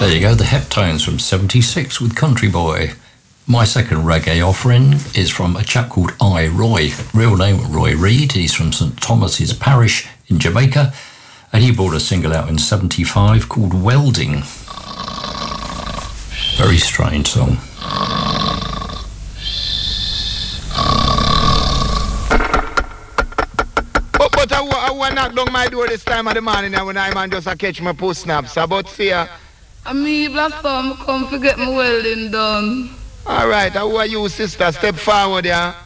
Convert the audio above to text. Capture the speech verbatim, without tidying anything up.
There you go, the Heptones from seventy-six with Country Boy. My second reggae offering is from a chap called I. Roy. Real name Roy Reid. He's from St Thomas's Parish in Jamaica. And he brought a single out in seventy-five called Welding. Very strange song. But, but I, I want to knock down my door this time of the morning when I man just a catch my post snaps. About fear. I mean, blast come, come forget my welding done. All right, how are you, sister? Step forward, yeah.